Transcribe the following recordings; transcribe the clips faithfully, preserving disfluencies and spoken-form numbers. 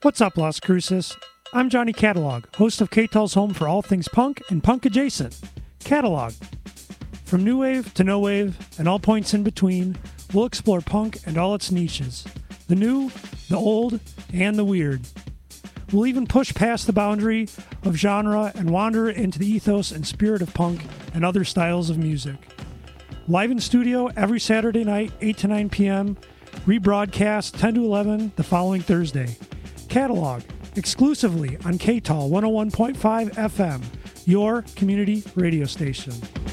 What's up, Las Cruces? I'm Johnny Catalog, host of K-Tel's home for all things punk and punk adjacent. Catalog. From new wave to no wave and all points in between, we'll explore punk and all its niches. The new, the old, and the weird. We'll even push past the boundary of genre and wander into the ethos and spirit of punk and other styles of music. Live in studio every Saturday night, eight to nine p.m., rebroadcast ten to eleven the following Thursday. Catalog, exclusively on K T A L one oh one point five F M, your community radio station.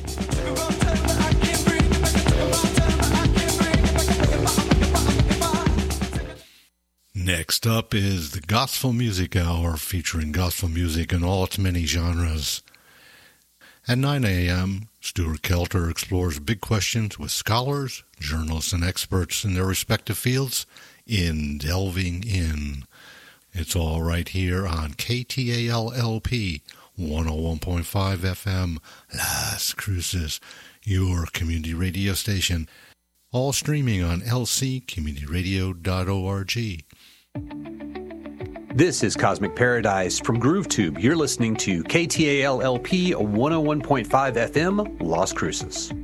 Next up is the Gospel Music Hour, featuring gospel music in all its many genres. At nine a.m., Stuart Kelter explores big questions with scholars, journalists, and experts in their respective fields in Delving In. It's all right here on K T A L L P one oh one point five F M, Las Cruces, your community radio station. All streaming on L C community radio dot org. This is Cosmic Paradise from GrooveTube. You're listening to K T A L L P one oh one point five F M, Las Cruces.